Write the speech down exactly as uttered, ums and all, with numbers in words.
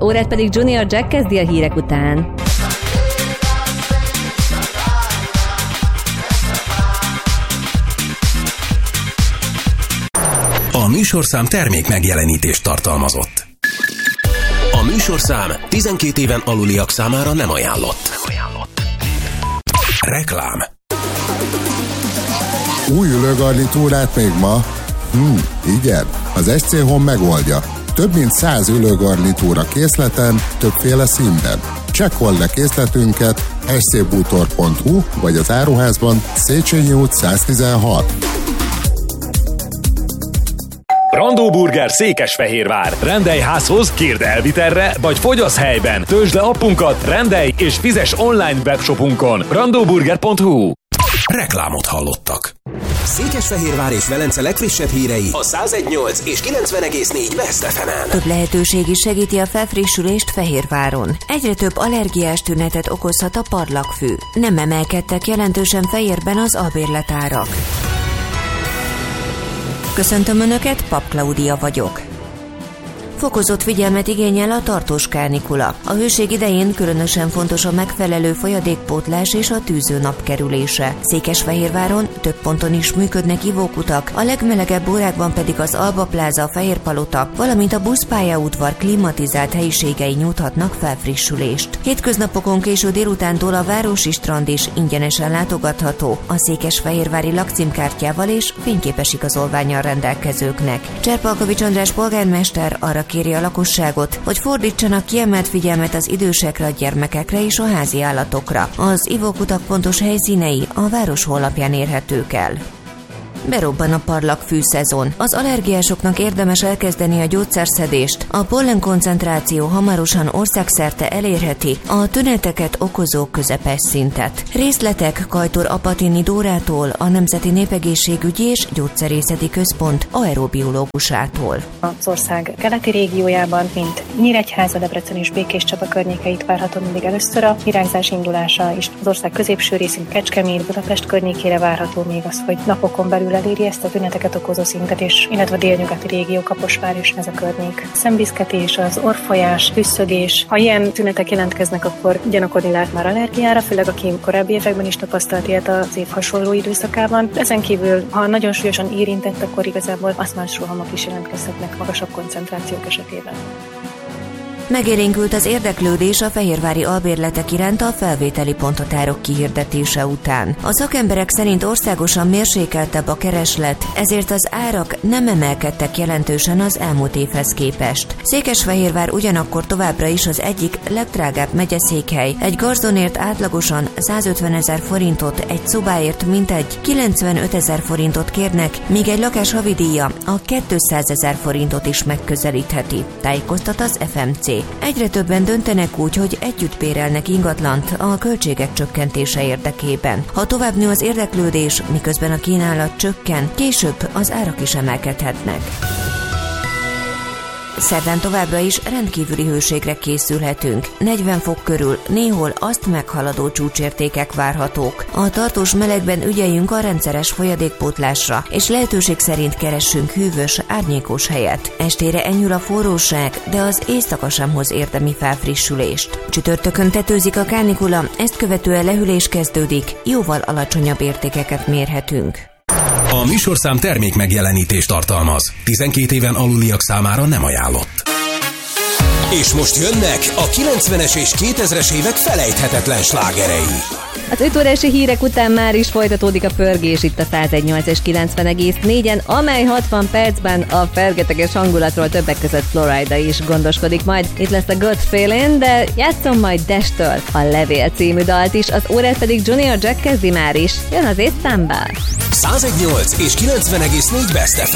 órát pedig Junior Jack kezdi a hírek után. A műsorszám termék megjelenítést tartalmazott. A műsorszám tizenkét éven aluliak számára nem ajánlott. Nem ajánlott. Reklám. Új ülőgarnitúrát még ma? Hm, igen, az es cé Home megoldja. Több mint száz ülőgarnitúra készleten, többféle színben. Csekkold le készletünket es cé bútor pont hu vagy az áruházban Széchenyi út száztizenhat. Brandó Burger Székesfehérvár. Rendelj házhoz, kérd elvitelre, vagy fogyasz helyben. Töltsd le appunkat, rendelj és fizes online webshopunkon. brandó burger pont hu. Reklámot hallottak. Székesfehérvár és Velence legfrissebb hírei a száz egy nyolc és kilencven egész négy West ef emen. Több lehetőség is segíti a felfrissülést Fehérváron. Egyre több allergiás tünetet okozhat a parlagfű. Nem emelkedtek jelentősen Fejérben az albérletárak. Köszöntöm Önöket, Pap Klaudia vagyok. Fokozott figyelmet igényel a tartós kánikula. A hőség idején különösen fontos a megfelelő folyadékpótlás és a tűző nap kerülése. Székesfehérváron több ponton is működnek ivókutak, a legmelegebb órákban pedig az Alba Pláza, Fehérpalota, valamint a buszpályaudvar klimatizált helyiségei nyújthatnak felfrissülést. Hétköznapokon késő délutántól a városi strand is ingyenesen látogatható a székesfehérvári lakcímkártyával és fényképes igazolvánnyal rendelkezőknek. Cserpalkovics András polgármester arra kéri a lakosságot, hogy fordítsanak kiemelt figyelmet az idősekre, a gyermekekre és a házi állatokra. Az ivókutak pontos helyszínei a város honlapján érhetők el. Berobban a parlagfű szezon. Az allergiásoknak érdemes elkezdeni a gyógyszerszedést. A pollen koncentráció hamarosan országszerte elérheti a tüneteket okozó közepes szintet. Részletek Kajtor Apatini Dórától, a Nemzeti Népegészségügyi és Gyógyszerészeti Központ aerobiológusától. Az ország keleti régiójában, mint Nyíregyháza, Debrecen és Békéscsaba környékeit várható mindig először a virágzás indulása, és az ország középső részén Kecskemét, Budapest környékére várható még az, hogy napokon belül eléri ezt a tüneteket okozó szintet, és illetve a délnyugati régió, Kaposvár és ez a környék. Szemviszketés, az orrfolyás, hűszögés. Ha ilyen tünetek jelentkeznek, akkor gyanakodni lehet már allergiára, főleg aki korábbi években is tapasztalt ilyet az év hasonló időszakában. Ezen kívül, ha nagyon súlyosan érintett, akkor igazából aszmás rohamok is jelentkezhetnek magasabb koncentrációk esetében. Megélénkült az érdeklődés a fehérvári albérletek iránt a felvételi ponthatárok kihirdetése után. A szakemberek szerint országosan mérsékeltebb a kereslet, ezért az árak nem emelkedtek jelentősen az elmúlt évhez képest. Székesfehérvár ugyanakkor továbbra is az egyik legdrágább megyeszékhely. Egy garzonért átlagosan százötvenezer forintot, egy szobáért mintegy kilencvenötezer forintot kérnek, míg egy lakás havidíja a kétszázezer forintot is megközelítheti, tájékoztat az ef em cé. Egyre többen döntenek úgy, hogy együtt bérelnek ingatlant a költségek csökkentése érdekében. Ha tovább nő az érdeklődés, miközben a kínálat csökken, később az árak is emelkedhetnek. Szerdán továbbra is rendkívüli hőségre készülhetünk. negyven fok körül, néhol azt meghaladó csúcsértékek várhatók. A tartós melegben ügyeljünk a rendszeres folyadékpótlásra, és lehetőség szerint keressünk hűvös, árnyékos helyet. Estére enyhül a forróság, de az éjszaka sem hoz érdemi felfrissülést. Csütörtökön tetőzik a kánikula, ezt követően lehűlés kezdődik, jóval alacsonyabb értékeket mérhetünk. A műsorszám termék megjelenítést tartalmaz. tizenkét éven aluliak számára nem ajánlott. És most jönnek a kilencvenes és kétezres évek felejthetetlen slágerei. Az öt órási hírek után már is folytatódik a pörgés itt a száz egy nyolc és kilencven egész négyen, amely hatvan percben a fergeteges hangulatról többek között Florida is gondoskodik majd. Itt lesz a Good Feeling, de játszom majd Destől a Levél című dalt is, az órát pedig Junior Jack kezdi már is. Jön az étszámba. száz egy nyolc és kilencven egész négy West ef em.